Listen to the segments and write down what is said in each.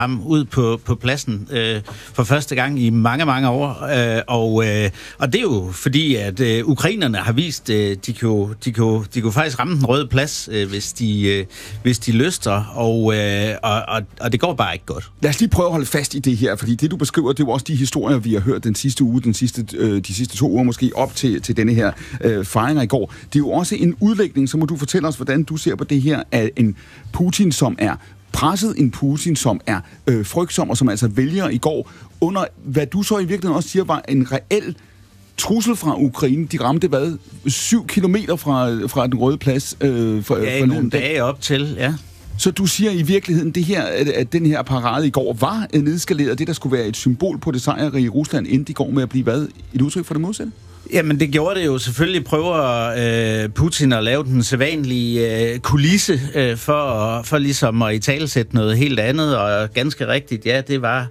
ham ud på pladsen for første gang i mange, mange år. Og det er jo fordi, at ukrainerne har vist, de kunne faktisk ramme den røde plads, hvis de lyster, og det går bare ikke godt. Lad os lige prøve at holde fast i det her, fordi det, du beskriver, det er jo også de historier, vi har hørt den sidste uge, de sidste 2 uger måske, op til denne her fejring i går. Det er jo også en udlægning, så må du fortælle os, hvordan du ser på det her, af en Putin, som er presset, en Putin, som er frygtsom, og som altså vælger i går under, hvad du så i virkeligheden også siger, var en reel trussel fra Ukraine. De ramte, 7 kilometer fra den røde plads? For nogle dage op til, ja. Så du siger i virkeligheden, at den her parade i går var nedskaleret, det der skulle være et symbol på det sejrige i Rusland, endte i går med at blive et udtryk for det modsatte? Jamen, det gjorde det jo. Selvfølgelig prøver Putin at lave den sædvanlige kulisse for ligesom at italesætte noget helt andet, og ganske rigtigt, ja, det var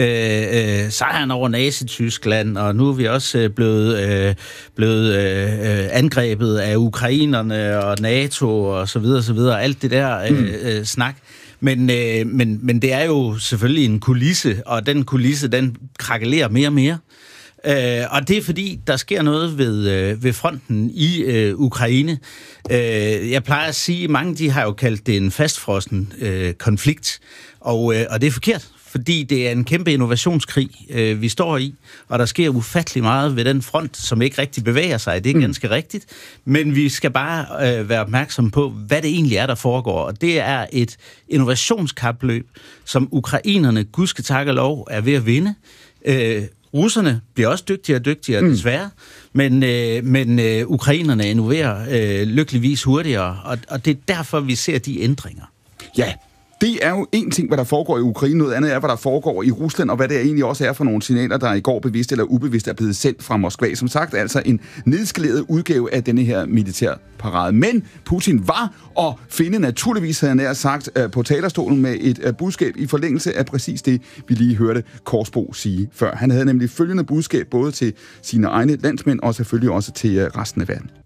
sejren over Nazi-Tyskland, og nu er vi også blevet angrebet af ukrainerne og NATO og så videre, alt det der snak. Men det er jo selvfølgelig en kulisse, og den kulisse, den krakelerer mere og mere. Og det er fordi, der sker noget ved fronten i Ukraine. Jeg plejer at sige, mange de har jo kaldt det en fastfrossen konflikt, og det er forkert, fordi det er en kæmpe innovationskrig, vi står i, og der sker ufattelig meget ved den front, som ikke rigtig bevæger sig. Det er ganske rigtigt, men vi skal bare være opmærksomme på, hvad det egentlig er, der foregår, og det er et innovationskapløb, som ukrainerne, gud skal takke og lov, er ved at vinde. Russerne bliver også dygtigere og dygtigere, desværre, men ukrainerne innoverer lykkeligvis hurtigere, og det er derfor, vi ser de ændringer. Ja, det er jo en ting, hvad der foregår i Ukraine, noget andet er, hvad der foregår i Rusland, og hvad det egentlig også er for nogle signaler, der i går bevidst eller ubevidst er blevet sendt fra Moskva. Som sagt, altså en nedskaleret udgave af denne her militærparade. Men Putin var og finde naturligvis, havde han nær sagt, på talerstolen med et budskab i forlængelse af præcis det, vi lige hørte Korsbo sige før. Han havde nemlig følgende budskab både til sine egne landsmænd og selvfølgelig også til resten af verden.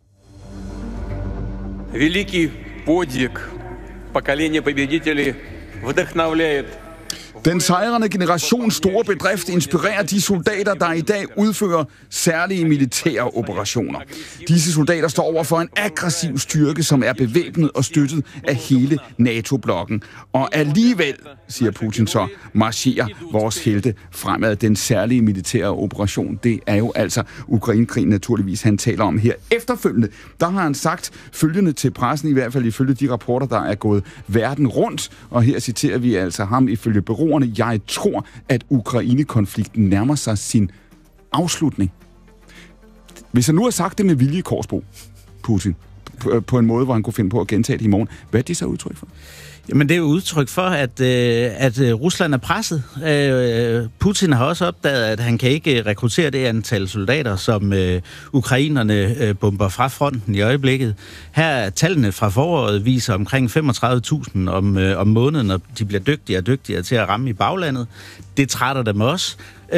Великий подвиг поколения победителей вдохновляет. Den sejrende generations store bedrift inspirerer de soldater, der i dag udfører særlige militære operationer. Disse soldater står over for en aggressiv styrke, som er bevæbnet og støttet af hele NATO-blokken. Og alligevel, siger Putin så, marcherer vores helte fremad. Den særlige militære operation, det er jo altså Ukraine-krigen naturligvis, han taler om her. Efterfølgende, der har han sagt følgende til pressen, i hvert fald ifølge de rapporter, der er gået verden rundt. Og her citerer vi altså ham ifølge bureauerne. Jeg tror, at Ukraine-konflikten nærmer sig sin afslutning. Hvis han nu har sagt det med vilje, Korsbo, Putin, på en måde, hvor han kunne finde på at gentage det i morgen, hvad er det så udtryk for? Jamen, det er jo udtryk for, at Rusland er presset. Putin har også opdaget, at han kan ikke rekruttere det antal soldater, som ukrainerne bomber fra fronten i øjeblikket. Her tallene fra foråret viser omkring 35.000 om måneden, og de bliver dygtigere og dygtigere til at ramme i baglandet. Det trætter dem også.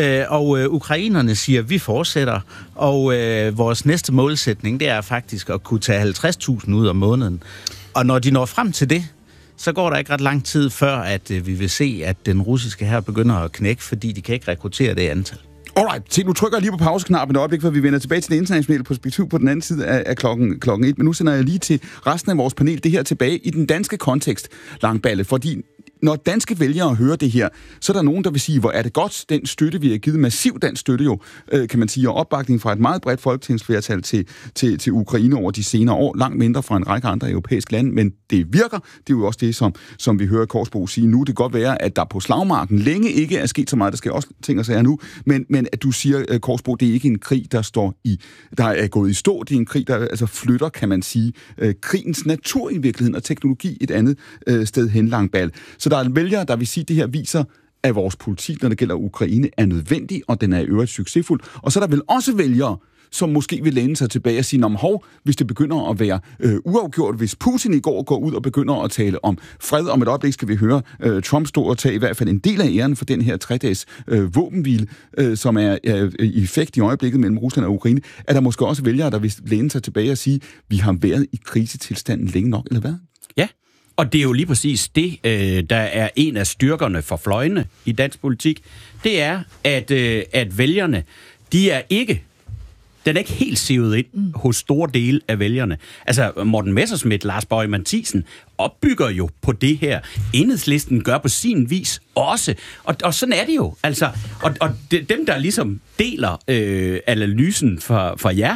Og ukrainerne siger, at vi fortsætter, og vores næste målsætning, det er faktisk at kunne tage 50.000 ud om måneden. Og når de når frem til det, så går der ikke ret lang tid før, at vi vil se, at den russiske hær begynder at knække, fordi de kan ikke rekruttere det antal. Alright, se, nu trykker jeg lige på pauseknappen et øjeblik, for vi vender tilbage til det internationale perspektiv på den anden side af klokken 1. Men nu sender jeg lige til resten af vores panel det her tilbage i den danske kontekst, Langballe, fordi når danske vælgere hører det her, så er der nogen, der vil sige, hvor er det godt, den støtte, vi har givet, massiv dansk støtte jo, kan man sige, og opbakning fra et meget bredt folketingsflertal til Ukraine over de senere år, langt mindre fra en række andre europæiske lande, men det virker. Det er jo også det, som vi hører Korsbo sige nu. Det kan godt være, at der på slagmarken længe ikke er sket så meget, der skal også ting og sager nu, men at du siger, Korsbo, det er ikke en krig, der er gået i stå, det er en krig, der altså flytter, kan man sige, krigens natur i virkeligheden, og teknologi et andet sted hen, Langballe. Så der er vælgere, der vil sige, at det her viser, at vores politik, når det gælder Ukraine, er nødvendig, og den er i øvrigt succesfuld. Og så er der vel også vælgere, som måske vil læne sig tilbage og sige, hvis det begynder at være uafgjort, hvis Putin i går ud og begynder at tale om fred, om et øjeblik skal vi høre Trump stå og tage i hvert fald en del af æren for den her 3-dages våbenhvile, som er i effekt i øjeblikket mellem Rusland og Ukraine, er der måske også vælgere, der vil læne sig tilbage og sige, vi har været i krisetilstanden længe nok, eller hvad? Ja. Og det er jo lige præcis det, der er en af styrkerne for fløjene i dansk politik. Det er, at vælgerne, den er ikke helt sivet ind hos store dele af vælgerne. Altså, Morten Messerschmidt, Lars Boje Mathiesen opbygger jo på det her. Enhedslisten gør på sin vis også. Og sådan er det jo. Altså, og dem, der ligesom deler analysen for jer,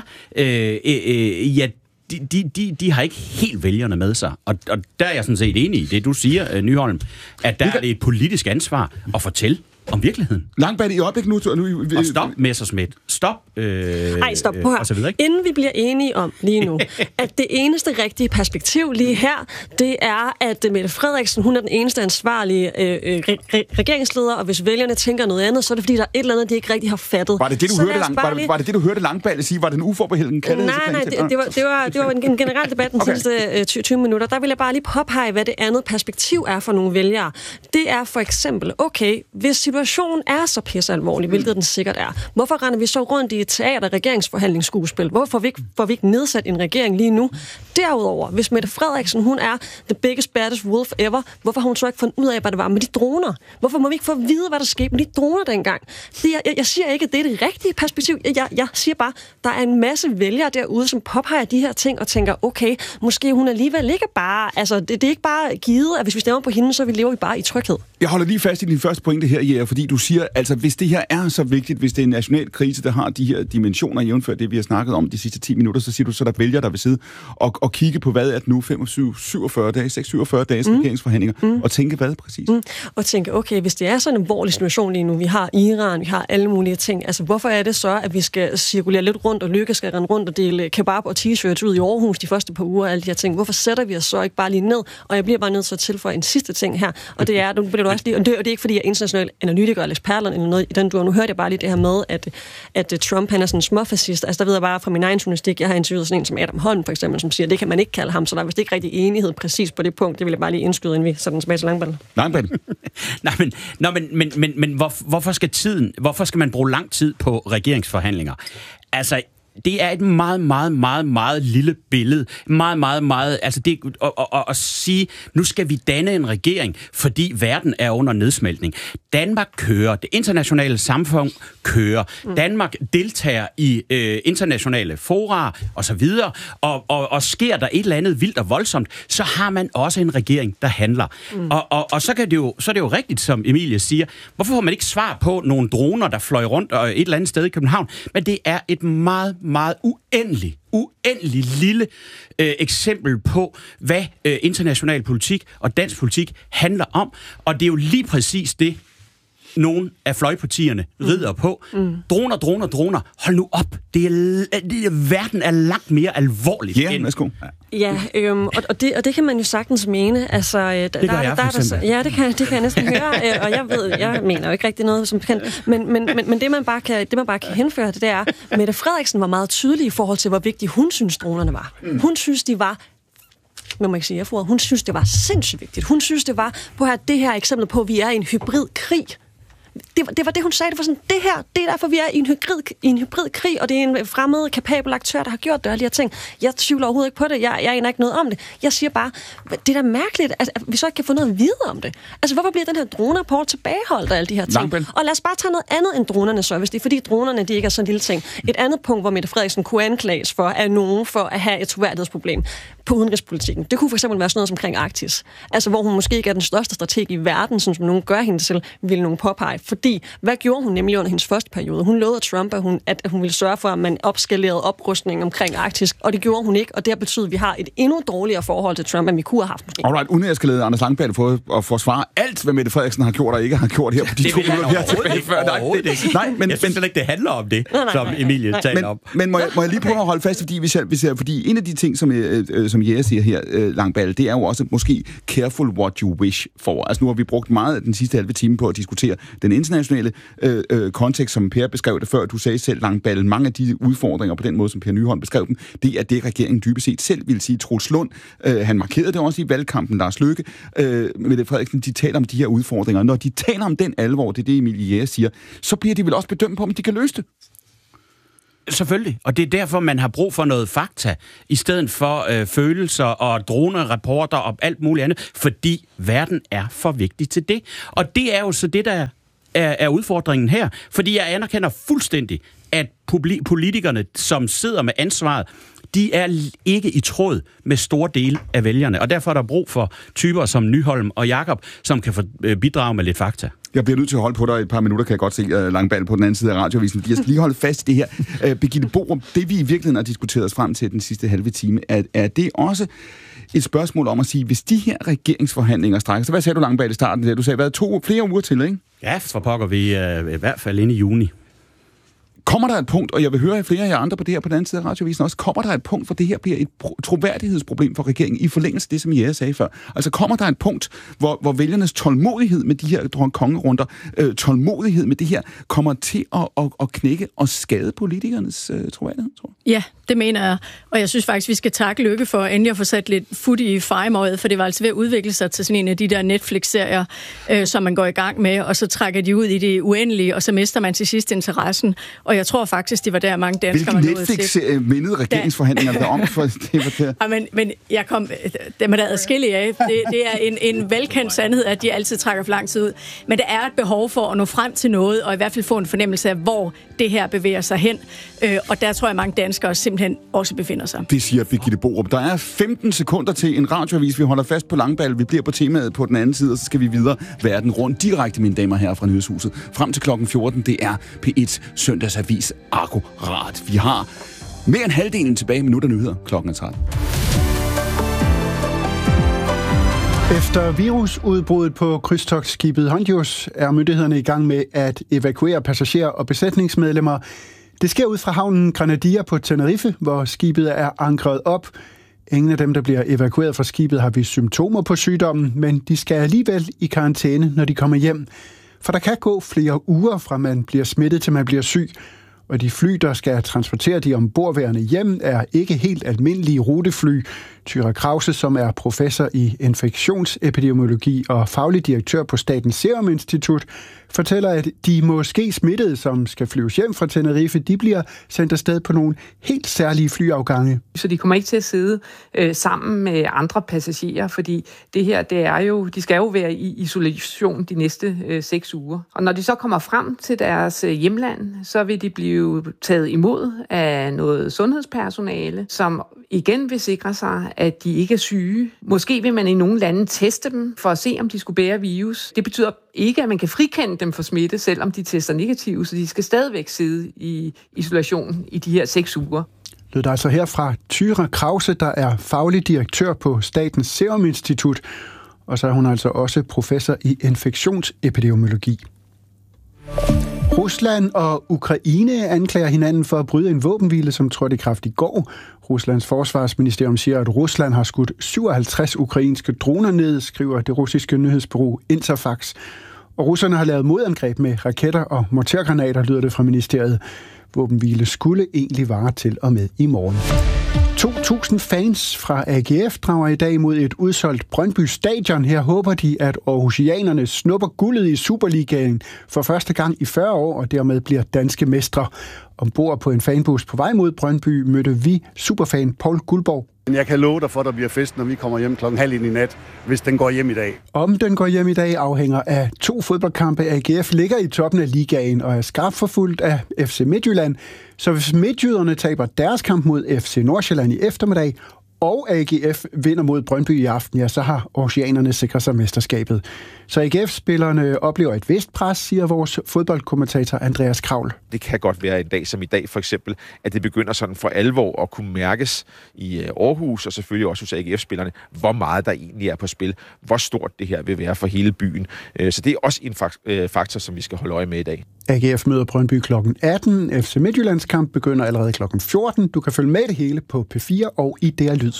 de har ikke helt vælgerne med sig. Og der er jeg sådan set enig i det, du siger, Nyholm, at der er det et politisk ansvar at fortælle om virkeligheden. Langballe i øjeblik nu. Og stop, Messerschmidt. Stop. Stop på her. Og så videre, ikke? Inden vi bliver enige om lige nu, at det eneste rigtige perspektiv lige her, det er, at Mette Frederiksen, hun er den eneste ansvarlige regeringsleder, og hvis vælgerne tænker noget andet, så er det fordi, der er et eller andet, de ikke rigtig har fattet. Var det det, du hørte Langballe sige? Var det en uforbeholden kaldelse? Nej, det var en generel debat den sidste 20 minutter. Der vil jeg bare lige påpege, hvad det andet perspektiv er for nogle vælgere. Det er for eksempel, okay, hvis situationen er så pissealvorlig, hvilket den sikkert er, hvorfor render vi så rundt i et teater-regeringsforhandlingsskuespil? Hvorfor får vi ikke nedsat en regering lige nu? Derudover, hvis Mette Frederiksen, hun er the biggest, baddest wolf ever, hvorfor har hun så ikke fundet ud af, hvad det var med de droner? Hvorfor må vi ikke få at vide, hvad der skete med de droner dengang? Jeg siger ikke, at det er det rigtige perspektiv. Jeg siger bare, der er en masse vælgere derude, som påpeger de her ting og tænker, okay, måske hun alligevel ikke bare, altså det er ikke bare givet, at hvis vi stemmer på hende, så vi lever bare i tryghed. Jeg holder lige fast i din første pointe her, Jæger, fordi du siger, altså hvis det her er så vigtigt, hvis det er en national krise, der har de her dimensioner, jævnført det, vi har snakket om de sidste 10 minutter, så siger du, så der vælger der vil sidde og kigge på, hvad er det nu, 47 dages regeringsforhandlinger, og tænke hvad præcis? Og tænke, okay, hvis det er sådan en alvorlig situation lige nu, vi har Iran, vi har alle mulige ting, altså hvorfor er det så, at vi skal cirkulere lidt rundt, og Lykke skal rende rundt og dele kebab og t-shirts ud i Aarhus de første par uger, og alle de her ting. Hvorfor sætter vi os så ikke bare lige ned? Og jeg bliver bare nødt til at tilføje en sidste ting her, og det er, nu bliver du også lige, og det er ikke fordi jeg er international analytiker eller eksperter eller noget i den du. Nu hørte jeg bare lige det her med, at Trump han er sådan en småfascist. Altså der ved jeg bare fra min egen journalistik, jeg har interviewet sådan en som Adam Holm for eksempel, som siger, det kan man ikke kalde ham, så der er vist ikke rigtig enighed præcis på det punkt. Det vil jeg bare lige indskyde, inden vi sætter den tilbage til Langballe. Men hvorfor skal man bruge lang tid på regeringsforhandlinger? Altså, det er et meget, meget, meget, meget lille billede. Meget, altså det at sige, nu skal vi danne en regering, fordi verden er under nedsmeltning. Danmark kører, det internationale samfund kører. Danmark deltager i internationale fora og så videre, og sker der et eller andet vildt og voldsomt, så har man også en regering, der handler. Og så er det jo rigtigt, som Emilie siger, hvorfor får man ikke svar på nogle droner, der fløj rundt et eller andet sted i København? Men det er et meget uendelig lille eksempel på, hvad international politik og dansk politik handler om. Og det er jo lige præcis det, nogle af fløjpartierne rider på. Droner. Hold nu op. Verden er langt mere alvorligt. Ja, værsgo. Ja, og det kan man jo sagtens mene. Altså, det gør jeg for eksempel. Ja, det kan jeg næsten høre, og jeg mener jo ikke rigtig noget som bekendt. Men det man bare kan henføre, det er, Mette Frederiksen var meget tydelig i forhold til, hvor vigtige hun synes dronerne var. Hun synes, de var hun synes, det var sindssygt vigtigt. Hun synes, det var på det her eksempel på, at vi er i en hybridkrig. Det var det, hun sagde. Det var sådan, det er derfor, vi er i en hybridkrig, og det er en fremmed, kapabel aktør, der har gjort det, og de her ting. Jeg tvivler overhovedet ikke på det. Jeg aner ikke noget om det. Jeg siger bare, det er da mærkeligt, at vi så ikke kan få noget at vide om det. Altså, hvorfor bliver den her dronerapport tilbageholdt og alle de her ting? Langballe. Og lad os bare tage noget andet end dronerne så, hvis det er fordi dronerne, de ikke er sådan en lille ting. Et andet punkt, hvor Mette Frederiksen kunne anklages for, er nogen for at have et troværdighedsproblem på udenrigspolitikken. Det kunne for eksempel være sådan noget som omkring Arktis. Altså, hvor hun måske ikke er den største strateg i verden, som nogen gør hende til, vil nogen påpege. Fordi, hvad gjorde hun nemlig under hendes første periode? Hun lovede Trump, at hun ville sørge for, at man opskalerede oprustning omkring Arktis, og det gjorde hun ikke, og det har betydet, at vi har et endnu dårligere forhold til Trump, end vi kunne have haft måske. Alright, uden at jeg skal lede Anders Langballe for at forsvare alt, hvad Mette Frederiksen har gjort og ikke har gjort her på de 2 minutter, vi har tilbage før. Nej, men jeg synes ikke, det handler om det, som Emilie taler om. Men må jeg lige prøve at holde fast, fordi en af de ting, som Jæger siger her, Langballe, det er jo også måske careful what you wish for. Altså nu har vi brugt meget af den sidste halve time på at diskutere den internationale kontekst, som Per beskrev det før. Du sagde selv, Langballe, mange af de udfordringer på den måde, som Per Nyholm beskrev dem, det er det, regeringen dybest set selv vil sige. Troels Lund, han markerede det også i valgkampen, Lars Løkke, Mette Frederiksen, de taler om de her udfordringer. Når de taler om den alvor, det er det, Emilie Jæger siger, så bliver de vel også bedømt på, om de kan løse det. Selvfølgelig, og det er derfor, man har brug for noget fakta, i stedet for følelser og dronerapporter og alt muligt andet, fordi verden er for vigtig til det. Og det er jo så det, der er udfordringen her, fordi jeg anerkender fuldstændig, at politikerne, som sidder med ansvaret, de er ikke i tråd med store dele af vælgerne, og derfor er der brug for typer som Nyholm og Jakob, som kan bidrage med lidt fakta. Jeg bliver nødt til at holde på dig et par minutter, kan jeg godt se, Langballe på den anden side af radioavisen. Jeg skal lige holde fast i det her. Birgitte Borup, det vi i virkeligheden har diskuteret os frem til den sidste halve time, er det også et spørgsmål om at sige, hvis de her regeringsforhandlinger strækker sig, hvad sagde du, Langballe, i starten? Du sagde, flere uger til, ikke? Ja, for pokker vi i hvert fald inde i juni. Kommer der et punkt, og jeg vil høre flere af jer andre på det her på den anden side af radioavisen også, kommer der et punkt, hvor det her bliver et troværdighedsproblem for regeringen i forlængelse af det, som I sagde før? Altså kommer der et punkt, hvor vælgernes tålmodighed med de her kongerunder, tålmodighed med det her, kommer til at knække og skade politikernes troværdighed, tror jeg? Ja, det mener jeg. Og jeg synes faktisk, vi skal takke Løkke for endelig at få sat lidt fut i fejemøjet, for det var altså ved at udvikle sig til sådan en af de der Netflix-serier, som man går i gang med, og så trækker de ud i det uendelige, og så mister man til sidst interessen. Og jeg tror faktisk, det var der mange danskere var nået til. Hvilken Netflix mindede regeringsforhandlingerne derom? For det var der. Men jeg kom dem er der adskillige af. Det er en velkendt sandhed, at de altid trækker for lang tid ud. Men der er et behov for at nå frem til noget, og i hvert fald få en fornemmelse af, hvor det her bevæger sig hen. Og der tror jeg, mange danskere simpelthen også befinder sig. Det siger Birgitte Borup. Der er 15 sekunder til en radioavis. Vi holder fast på Langballe. Vi bliver på temaet på den anden side, og så skal vi videre verden rundt direkte, mine damer og herrer, fra Nyhedshuset. Frem til klokken 14. Det er P1 Søndagsavis akkurat. Vi har mere end halvdelen tilbage. Minutter nyheder. Klokken er 13. Efter virusudbruddet på krydstogtskibet Hondius er myndighederne i gang med at evakuere passagerer og besætningsmedlemmer. Det sker ud fra havnen Granadilla på Tenerife, hvor skibet er ankret op. Ingen af dem, der bliver evakueret fra skibet, har vist symptomer på sygdommen, men de skal alligevel i karantæne, når de kommer hjem. For der kan gå flere uger fra man bliver smittet til man bliver syg. Og de fly, der skal transportere de ombordværende hjem, er ikke helt almindelige rutefly. Thyra Krause, som er professor i infektionsepidemiologi og faglig direktør på Statens Serum Institut, fortæller, at de måske smittede, som skal flyves hjem fra Tenerife, de bliver sendt afsted på nogle helt særlige flyafgange. Så de kommer ikke til at sidde sammen med andre passagerer, fordi det her, det er jo, de skal jo være i isolation de næste 6 uger. Og når de så kommer frem til deres hjemland, så vil de blive taget imod af noget sundhedspersonale, som igen vil sikre sig, at de ikke er syge. Måske vil man i nogle lande teste dem for at se, om de skulle bære virus. Det betyder ikke, at man kan frikende dem for smitte, selvom de tester negative, så de skal stadigvæk sidde i isolation i de her 6 uger. Lød der altså her fra Thyra Krause, der er faglig direktør på Statens Serum Institut, og så er hun altså også professor i infektionsepidemiologi. Rusland og Ukraine anklager hinanden for at bryde en våbenhvile, som trådte i kraft i går. Ruslands forsvarsministerium siger, at Rusland har skudt 57 ukrainske droner ned, skriver det russiske nyhedsbureau Interfax. Og russerne har lavet modangreb med raketter og mortergranater, lyder det fra ministeriet. Våbenhvile skulle egentlig vare til og med i morgen. 2.000 fans fra AGF drager i dag mod et udsolgt Brøndby Stadion. Her håber de, at aarhusianerne snupper guldet i Superligaen for første gang i 40 år, og dermed bliver danske mestre. Ombord på en fanbus på vej mod Brøndby mødte vi superfan Paul Guldborg. Jeg kan love dig for, at der bliver fest, når vi kommer hjem 12:30 i nat, hvis den går hjem i dag. Om den går hjem i dag afhænger af 2 fodboldkampe. AGF ligger i toppen af ligaen og er skarpt forfulgt af FC Midtjylland. Så hvis midtjyderne taber deres kamp mod FC Nordsjælland i eftermiddag, og AGF vinder mod Brøndby i aften, ja, så har oceanerne sikret sig mesterskabet. Så AGF-spillerne oplever et vist pres, siger vores fodboldkommentator Andreas Kravl. Det kan godt være en dag som i dag, for eksempel, at det begynder sådan for alvor at kunne mærkes i Aarhus, og selvfølgelig også hos AGF-spillerne, hvor meget der egentlig er på spil, hvor stort det her vil være for hele byen. Så det er også en faktor, som vi skal holde øje med i dag. AGF møder Brøndby kl. 18. FC Midtjyllands kamp begynder allerede kl. 14. Du kan følge med det hele på P4 og i DR Lyd.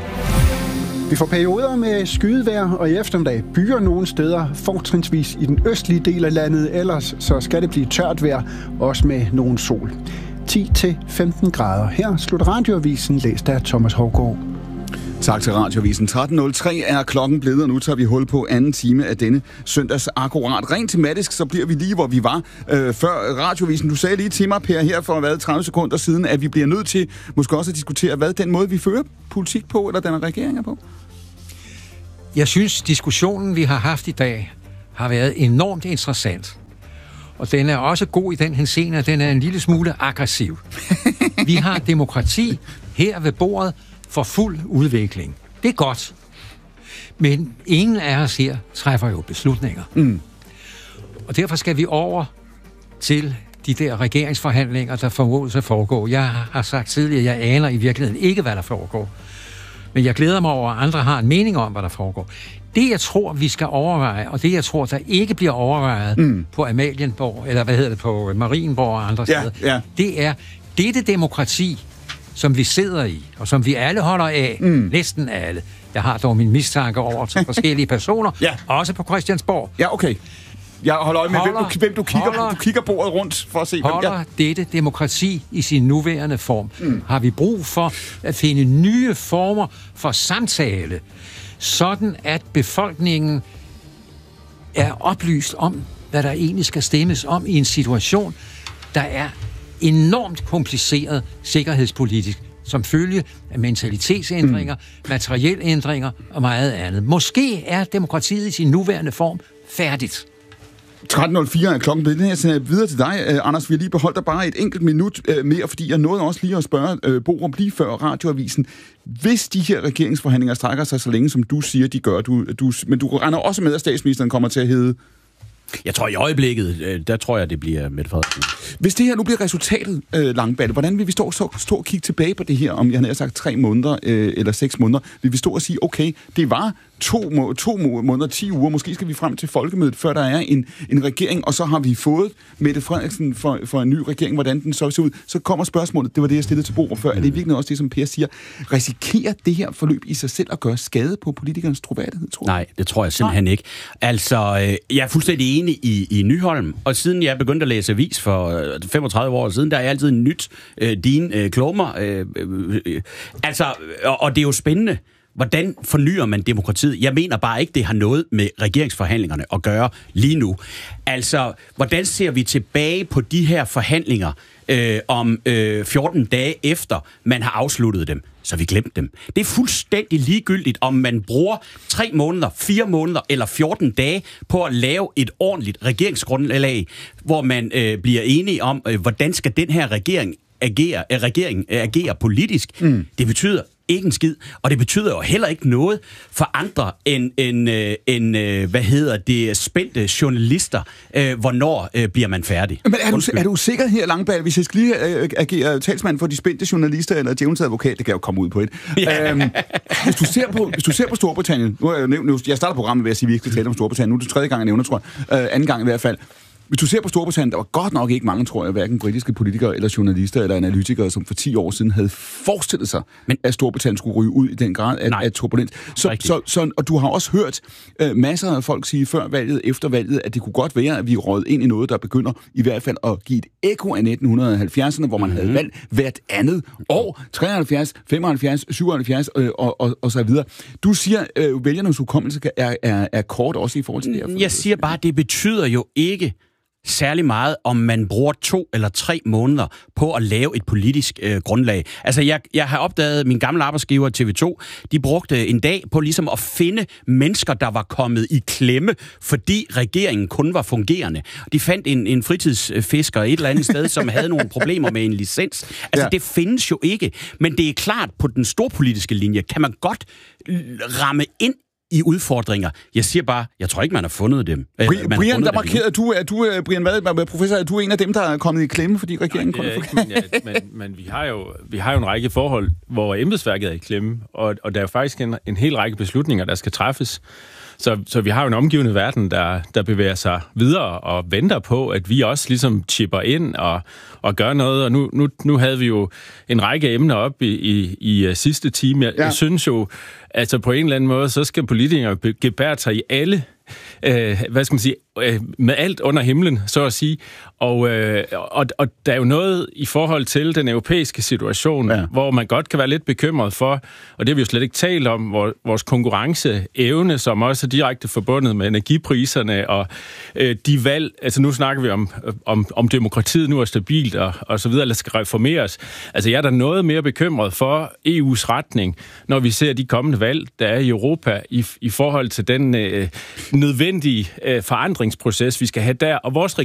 Vi får perioder med skydevejr, og i eftermiddag byer nogle steder, fortrinsvis i den østlige del af landet. Ellers så skal det blive tørt vejr, også med nogen sol. 10-15 grader. Her slutter radioavisen, læst af Thomas Hovgaard. Tak til Radioavisen. 13.03 er klokken blevet, og nu tager vi hul på anden time af denne søndags akkurat. Rent tematisk, så bliver vi lige, hvor vi var før Radioavisen. Du sagde lige til mig, Per, her for 30 sekunder siden, at vi bliver nødt til måske også at diskutere, hvad den måde, vi fører politik på, eller den regering er på. Jeg synes, diskussionen, vi har haft i dag, har været enormt interessant. Og den er også god i den henseende, at den er en lille smule aggressiv. Vi har demokrati her ved bordet for fuld udvikling. Det er godt. Men ingen af os her træffer jo beslutninger. Og derfor skal vi over til de der regeringsforhandlinger, der formodes at foregå. Jeg har sagt tidligere, jeg aner i virkeligheden ikke, hvad der foregår. Men jeg glæder mig over, at andre har en mening om, hvad der foregår. Det, jeg tror, vi skal overveje, og det, jeg tror, der ikke bliver overvejet på Amalienborg, eller på Marienborg og andre steder, det er dette demokrati, som vi sidder i, og som vi alle holder af, næsten alle. Jeg har dog min mistanke over til forskellige personer, også på Christiansborg. Ja, okay. Jeg holder øje med, hvem du kigger. Du kigger bordet rundt for at se, holder dette demokrati i sin nuværende form. Har vi brug for at finde nye former for samtale, sådan at befolkningen er oplyst om, hvad der egentlig skal stemmes om i en situation, der er enormt kompliceret sikkerhedspolitisk, som følge af mentalitetsændringer, materielle ændringer og meget andet. Måske er demokratiet i sin nuværende form færdigt. 13.04 er klokken blevet. Jeg sender videre til dig, Anders. Vi har lige beholdt dig bare et enkelt minut mere, fordi jeg nåede også lige at spørge Borup lige før Radioavisen. Hvis de her regeringsforhandlinger strækker sig så længe, som du siger, de gør, men du regner også med, at statsministeren kommer til at hedde... Jeg tror i øjeblikket, der tror jeg, det bliver Mette Frederiksen. Hvis det her nu bliver resultatet, Langballe, hvordan vil vi stå og kigge tilbage på det her, om jeg havde sagt 3 måneder eller 6 måneder? Vil vi stå og sige, okay, det var 2 måneder, 10 uger, måske skal vi frem til folkemødet, før der er en regering, og så har vi fået Mette Frederiksen for en ny regering, hvordan den så ser ud. Så kommer spørgsmålet, det var det, jeg stillede til Borup før, er det virkelig også det, som Per siger, risikerer det her forløb i sig selv at gøre skade på politikernes troværdighed, tror jeg? Nej, det tror jeg simpelthen ikke. Altså, jeg er fuldstændig enig i Nyholm, og siden jeg begyndte at læse avis for 35 år siden, der er altid nyt dine klummer. Altså, og det er jo spændende. Hvordan fornyer man demokratiet? Jeg mener bare ikke, det har noget med regeringsforhandlingerne at gøre lige nu. Altså, hvordan ser vi tilbage på de her forhandlinger om 14 dage efter, man har afsluttet dem? Så vi glemte dem. Det er fuldstændig ligegyldigt, om man bruger 3 måneder, 4 måneder eller 14 dage på at lave et ordentligt regeringsgrundlag, hvor man bliver enige om, hvordan skal den her regering agere politisk. Det betyder ikke en skid, og det betyder jo heller ikke noget for andre end spændte journalister. Hvornår bliver man færdig? Men er du sikker her, Langballe, hvis jeg skal lige agere talsmand for de spændte journalister, eller djævelens advokat, det kan jo komme ud på et. Hvis du ser på Storbritannien, jeg starter programmet ved at sige, at vi ikke skal tale om Storbritannien, nu er det 3. gang, jeg nævner, tror jeg, 2. gang i hvert fald. Hvis du ser på Storbritannien, der var godt nok ikke mange, tror jeg, hverken britiske politikere eller journalister eller analytikere, som for 10 år siden havde forestillet sig, at Storbritannien skulle ryge ud i den grad af turbulens. Og du har også hørt masser af folk sige før valget, efter valget, at det kunne godt være, at vi rød ind i noget, der begynder i hvert fald at give et ekko af 1970'erne, hvor man havde valgt hvert andet år, 73, 75, 77 og så videre. Du siger, vælgernes hukommelse er kort også i forhold til det her. Jeg siger bare, det betyder jo ikke særlig meget, om man bruger 2 eller 3 måneder på at lave et politisk grundlag. Altså, jeg har opdaget, min gamle arbejdsgiver TV2, de brugte en dag på ligesom at finde mennesker, der var kommet i klemme, fordi regeringen kun var fungerende. De fandt en fritidsfisker et eller andet sted, som havde nogle problemer med en licens. Altså, det findes jo ikke. Men det er klart, på den storpolitiske linje kan man godt ramme ind i udfordringer. Jeg siger bare, jeg tror ikke, man har fundet dem. Brian, der markerede Brian Vad, professor, er du en af dem, der er kommet i klemme, fordi regeringen kun er for men vi har jo en række forhold, hvor embedsværket er i klemme, og der er faktisk en hel række beslutninger, der skal træffes. Så vi har jo en omgivende verden, der bevæger sig videre og venter på, at vi også ligesom chipper ind og gør noget. Og nu havde vi jo en række emner op i sidste time. Jeg synes jo, altså på en eller anden måde, så skal politikere gebære sig i alle med alt under himlen, så at sige. Og der er jo noget i forhold til den europæiske situation, hvor man godt kan være lidt bekymret for, og det har vi jo slet ikke talt om, vores konkurrenceevne, som også er direkte forbundet med energipriserne og de valg. Altså nu snakker vi om demokratiet nu er stabilt og så videre, eller skal reformeres. Altså jeg er da noget mere bekymret for EU's retning, når vi ser de kommende valg, der er i Europa, i forhold til den nødvendige forandringsproces, vi skal have der. Og vores